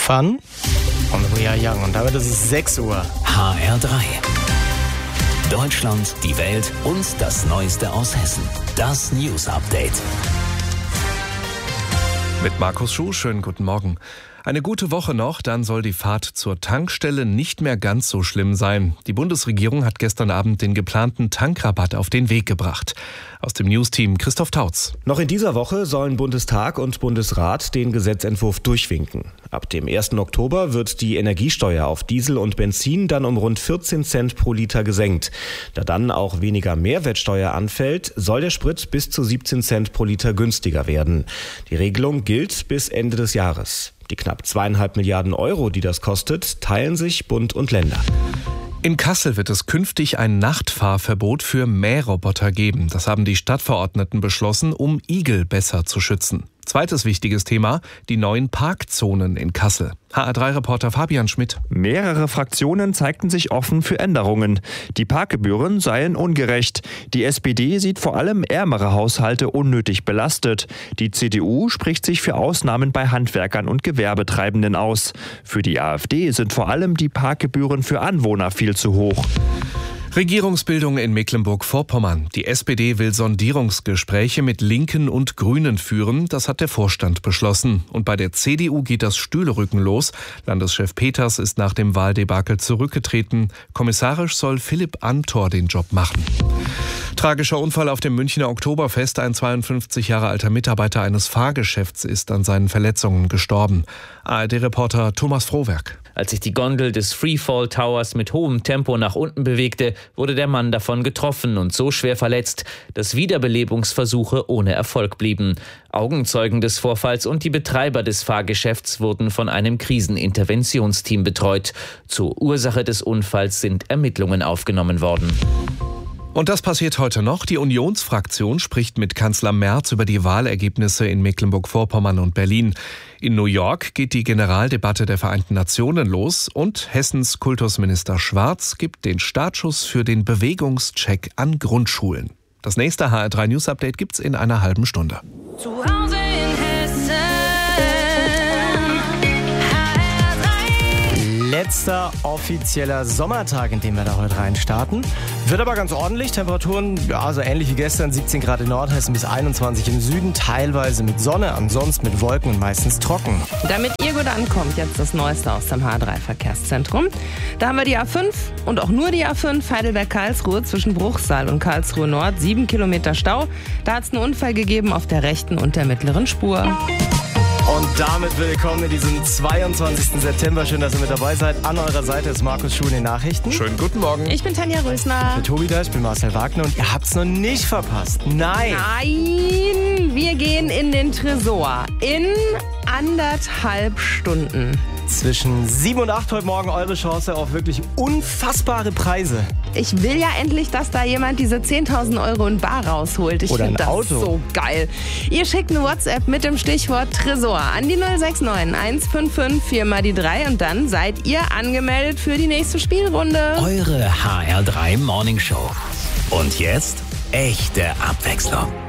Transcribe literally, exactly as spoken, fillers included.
Fun und We Are Young. Und damit ist es sechs Uhr. H R drei. Deutschland, die Welt und das Neueste aus Hessen. Das News Update. Mit Markus Schuh, schönen guten Morgen. Eine gute Woche noch, dann soll die Fahrt zur Tankstelle nicht mehr ganz so schlimm sein. Die Bundesregierung hat gestern Abend den geplanten Tankrabatt auf den Weg gebracht. Aus dem Newsteam Christoph Tautz. Noch in dieser Woche sollen Bundestag und Bundesrat den Gesetzentwurf durchwinken. Ab dem ersten Oktober wird die Energiesteuer auf Diesel und Benzin dann um rund vierzehn Cent pro Liter gesenkt. Da dann auch weniger Mehrwertsteuer anfällt, soll der Sprit bis zu siebzehn Cent pro Liter günstiger werden. Die Regelung gilt bis Ende des Jahres. Die knapp zweieinhalb Milliarden Euro, die das kostet, teilen sich Bund und Länder. In Kassel wird es künftig ein Nachtfahrverbot für Mähroboter geben. Das haben die Stadtverordneten beschlossen, um Igel besser zu schützen. Zweites wichtiges Thema, die neuen Parkzonen in Kassel. H R drei Reporter Fabian Schmidt. Mehrere Fraktionen zeigten sich offen für Änderungen. Die Parkgebühren seien ungerecht. Die S P D sieht vor allem ärmere Haushalte unnötig belastet. Die C D U spricht sich für Ausnahmen bei Handwerkern und Gewerbetreibenden aus. Für die AfD sind vor allem die Parkgebühren für Anwohner viel zu hoch. Regierungsbildung in Mecklenburg-Vorpommern. Die S P D will Sondierungsgespräche mit Linken und Grünen führen. Das hat der Vorstand beschlossen. Und bei der C D U geht das Stühlerücken los. Landeschef Peters ist nach dem Wahldebakel zurückgetreten. Kommissarisch soll Philipp Amthor den Job machen. Tragischer Unfall auf dem Münchner Oktoberfest. Ein zweiundfünfzig Jahre alter Mitarbeiter eines Fahrgeschäfts ist an seinen Verletzungen gestorben. A R D-Reporter Thomas Frohwerk. Als sich die Gondel des Freefall Towers mit hohem Tempo nach unten bewegte, wurde der Mann davon getroffen und so schwer verletzt, dass Wiederbelebungsversuche ohne Erfolg blieben. Augenzeugen des Vorfalls und die Betreiber des Fahrgeschäfts wurden von einem Kriseninterventionsteam betreut. Zur Ursache des Unfalls sind Ermittlungen aufgenommen worden. Und das passiert heute noch. Die Unionsfraktion spricht mit Kanzler Merz über die Wahlergebnisse in Mecklenburg-Vorpommern und Berlin. In New York geht die Generaldebatte der Vereinten Nationen los und Hessens Kultusminister Schwarz gibt den Startschuss für den Bewegungscheck an Grundschulen. Das nächste H R drei News Update gibt's in einer halben Stunde. Zu Hause in Hessen. Letzter offizieller Sommertag, in dem wir da heute rein starten. Wird aber ganz ordentlich. Temperaturen, ja, so ähnlich wie gestern. siebzehn Grad in Nordhessen bis einundzwanzig im Süden. Teilweise mit Sonne, ansonsten mit Wolken und meistens trocken. Damit ihr gut ankommt, jetzt das Neueste aus dem H R drei Verkehrszentrum. Da haben wir die A fünf und auch nur die A fünf Heidelberg-Karlsruhe zwischen Bruchsal und Karlsruhe Nord. Sieben Kilometer Stau. Da hat es einen Unfall gegeben auf der rechten und der mittleren Spur. Und damit willkommen in diesem zweiundzwanzigsten September. Schön, dass ihr mit dabei seid. An eurer Seite ist Markus Schuh in den Nachrichten. Schönen guten Morgen. Ich bin Tanja Rösner. Ich bin Tobi da, ich bin Marcel Wagner und ihr habt es noch nicht verpasst. Nein. Nein, wir gehen in den Tresor in anderthalb Stunden. Zwischen sieben und acht heute Morgen eure Chance auf wirklich unfassbare Preise. Ich will ja endlich, dass da jemand diese zehntausend Euro in Bar rausholt. Ich Oder ein finde das Auto. so geil. Ihr schickt eine WhatsApp mit dem Stichwort Tresor an die null sechs neun eins fünf fünf vier mal die drei und dann seid ihr angemeldet für die nächste Spielrunde. Eure H R drei Morning Show. Und jetzt echte Abwechslung.